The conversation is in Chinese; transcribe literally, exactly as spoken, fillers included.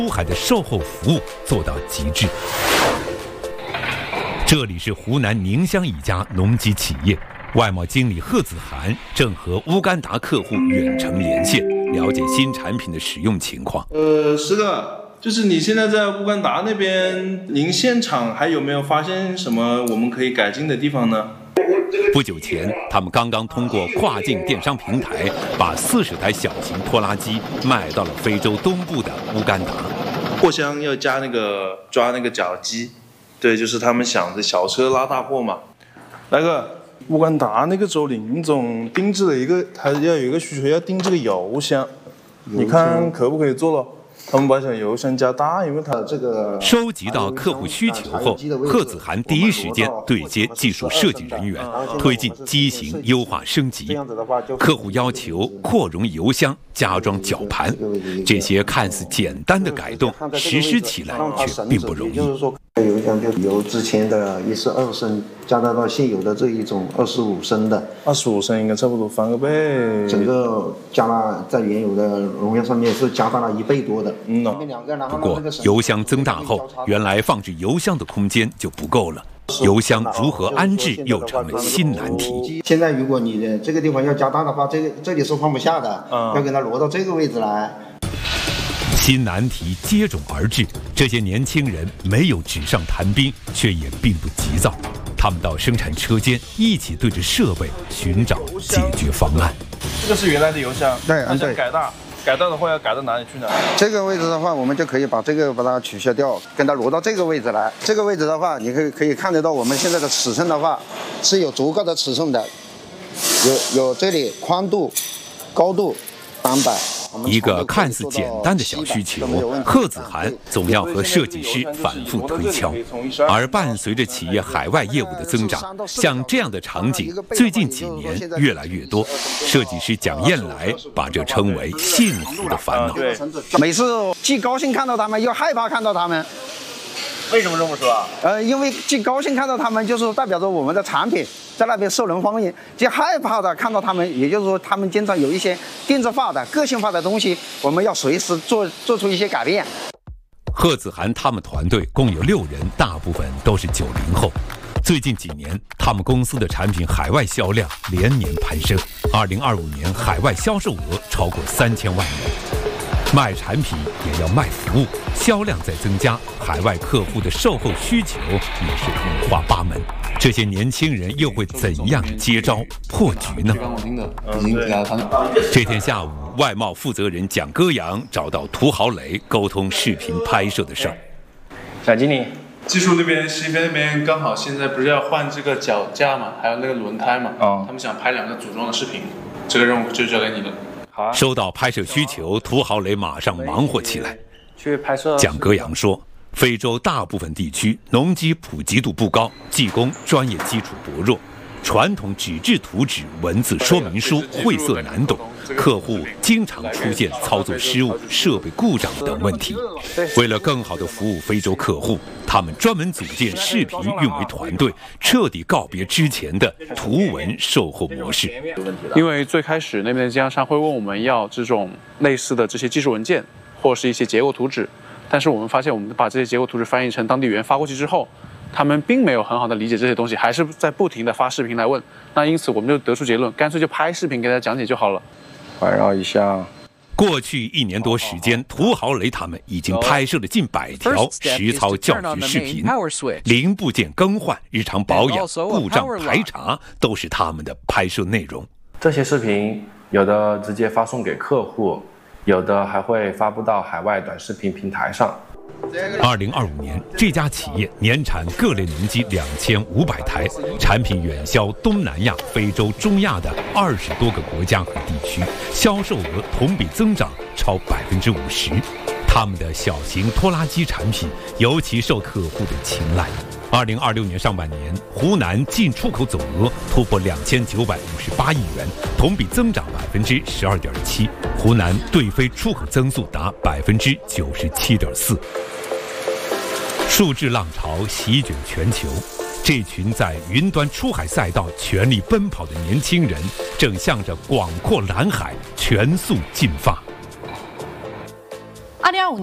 出海的售后服务做到极致。这里是湖南宁乡一家农机企业，外贸经理贺子涵正和乌干达客户远程连线，了解新产品的使用情况。 呃，石哥，就是你现在在乌干达那边，您现场还有没有发现什么我们可以改进的地方呢？ 不久前，他们刚刚通过跨境电商平台，把四十台小型拖拉机卖到了非洲东部的乌干达。 货箱要加那个抓那个脚机，对，就是他们想着小车拉大货嘛。来个乌干达那个州林总定制了一个，还要有一个需求要定这个油箱，你看可不可以做了？他们把小油箱加大，因为它这个收集到客户需求后，贺子涵第一时间对接技术设计人员，推进机型优化升级。客户要求扩容油箱、加装绞盘，这些看似简单的改动，实施起来却并不容易。 油箱就由之前的一十二升加大到现有的这一种二十五升的， 二十五升应该差不多翻个倍。 整个加大在原有的容量上面是加大了一倍多的。 嗯呢。 不过油箱增大后，原来放置油箱的空间就不够了。油箱如何安置又成了新难题。 现在如果你的这个地方要加大的话，这个这里是放不下的，嗯、要给它挪到这个位置来。 新难题接踵而至，这些年轻人没有纸上谈兵，却也并不急躁。他们到生产车间一起对着设备寻找解决方案。 这个是原来的油箱， 对，嗯，对， 改大。改到的话要改到哪里去呢？ 这个位置的话，我们就可以把这个把它取消掉，跟它挪到这个位置来。这个位置的话，你可以可以看得到，我们现在的尺寸的话是有足够的尺寸的，有有这里宽度、高度三百。 一个看似简单的小需求，贺子涵总要和设计师反复推敲。而伴随着企业海外业务的增长，像这样的场景最近几年越来越多。设计师蒋燕来把这称为幸福的烦恼。 每次既高兴看到他们，又害怕看到他们。 为什么这么说啊？ 呃，因为既高兴看到他们，就是代表着我们的产品在那边受人欢迎；既害怕的看到他们，也就是说他们经常有一些定制化的、个性化的东西，我们要随时做做出一些改变。 贺子涵他们团队共有六人，大部分都是九零后。最近几年，他们公司的产品海外销量连年攀升，二零二五年海外销售额超过三千万元。卖产品也要卖服务，销量在增加，海外客户的售后需求也是五花八门。这些年轻人又会怎样接招破局呢？这天下午，外贸负责人蒋歌阳找到涂豪雷沟通视频拍摄的事儿。 蒋经理， 技术那边、西边那边刚好现在不是要换这个脚架嘛，还有那个轮胎嘛，哦，他们想拍两个组装的视频，这个任务就交给你了。 收到拍摄需求，涂豪雷马上忙活起来。 去拍摄。 蒋歌阳说，非洲大部分地区农机普及度不高，技工专业基础薄弱，传统纸质图纸文字说明书晦涩难懂，客户经常出现操作失误、设备故障等问题。为了更好地服务非洲客户，他们专门组建视频运维团队，彻底告别之前的图文售后模式。 因为最开始那边的经销商会问我们要这种类似的这些技术文件，或是一些结构图纸，但是我们发现，我们把这些结构图纸翻译成当地语言发过去之后，他们并没有很好的理解这些东西，还是在不停的发视频来问。那因此我们就得出结论，干脆就拍视频给大家讲解就好了。 环绕一下。 过去一年多时间，涂豪雷他们已经拍摄了近百条实操教学视频，零部件更换、日常保养、故障排查都是他们的拍摄内容。 这些视频有的直接发送给客户，有的还会发布到海外短视频平台上。 二零二五年，这家企业年产各类农机两千五百台，产品远销东南亚、非洲、中亚的二十多个国家和地区，销售额同比增长超百分之五十。他们的小型拖拉机产品尤其受客户的青睐。二零二六年上半年，湖南进出口总额突破两千九百五十八亿元，同比增长百分之十二点七。湖南对非出口增速达百分之九十七点四。数字浪潮席卷全球，这群在云端出海赛道全力奔跑的年轻人，正向着广阔蓝海全速进发。 二零二五